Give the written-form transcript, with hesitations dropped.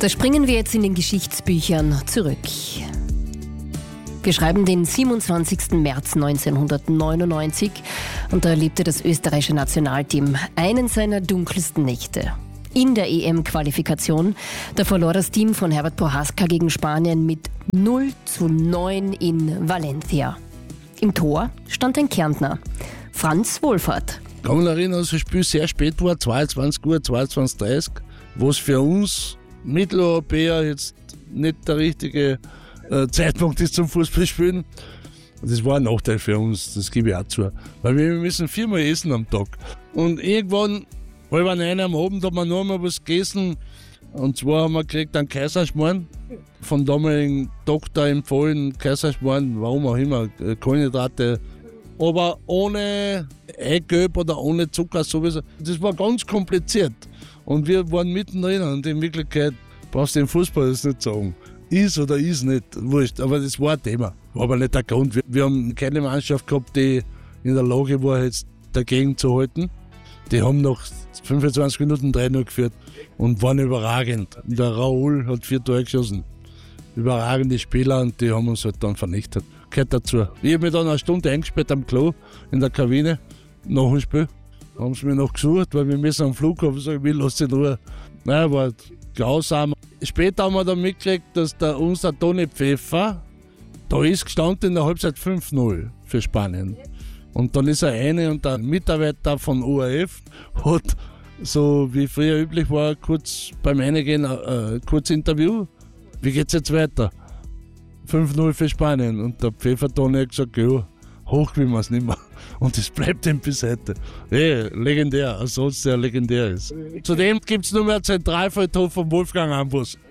Da springen wir jetzt in den Geschichtsbüchern zurück. Wir schreiben den 27. März 1999 und da erlebte das österreichische Nationalteam einen seiner dunkelsten Nächte. In der EM-Qualifikation, da verlor das Team von Herbert Prohaska gegen Spanien mit 0:9 in Valencia. Im Tor stand ein Kärntner, Franz Wohlfahrt. Ich kann mich erinnern, dass das Spiel sehr spät war, 22 Uhr, 22:30, was für uns Mitteleuropäer jetzt nicht der richtige Zeitpunkt ist zum Fußballspielen. Das war ein Nachteil für uns, das gebe ich auch zu. Weil wir müssen 4-mal essen am Tag. Und irgendwann, halb 9 am Abend, hat man noch einmal was gegessen. Und zwar haben wir gekriegt einen Kaiserschmarrn, vom damaligen Doktor empfohlen, Kaiserschmarrn, warum auch immer, Kohlenhydrate, aber ohne Eigelb oder ohne Zucker sowieso. Das war ganz kompliziert. Und wir waren mittendrin und in Wirklichkeit brauchst du den Fußball das nicht sagen. Ist oder ist nicht, wurscht, aber das war ein Thema. War aber nicht der Grund. Wir haben keine Mannschaft gehabt, die in der Lage war, jetzt dagegen zu halten. Die haben nach 25 Minuten 3-0 geführt und waren überragend. Der Raoul hat 4 Tore geschossen. Überragende Spieler und die haben uns halt dann vernichtet. Gehört dazu. Ich habe mich dann eine Stunde eingesperrt am Klo in der Kabine nach dem Spiel. Da haben sie mich noch gesucht, weil wir müssen am Flughafen sagen, ich lasse in Ruhe. Nein, war grausam. Später haben wir dann mitgekriegt, dass unser Toni Pfeffer, da ist gestanden in der Halbzeit 5-0 für Spanien. Und dann ist er eine und der Mitarbeiter von ORF hat, so wie früher üblich war, kurz beim Eingehen kurz Interview. Wie geht's jetzt weiter? 5-0 für Spanien. Und der Pfeffer Toni hat gesagt, ja, hoch will man es nicht mehr. Und das bleibt ihm bis heute. Legendär, als sonst der legendär ist. Zudem gibt es nur mehr einen Zentralfriedhof von Wolfgang Ambros.